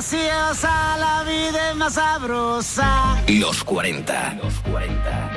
graciosa, la vida es más sabrosa. Los 40.